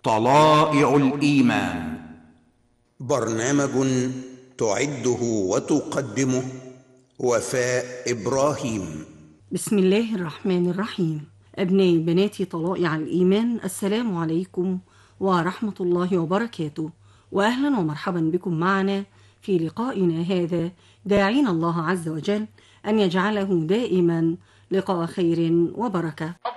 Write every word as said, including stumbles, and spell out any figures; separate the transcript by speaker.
Speaker 1: طلائع الإيمان،
Speaker 2: برنامج تعده وتقدمه وفاء إبراهيم.
Speaker 3: بسم الله الرحمن الرحيم. أبنائي بناتي طلائع الإيمان، السلام عليكم ورحمة الله وبركاته، وأهلا ومرحبا بكم معنا في لقائنا هذا، داعين الله عز وجل أن يجعله دائما لقاء خير وبركة.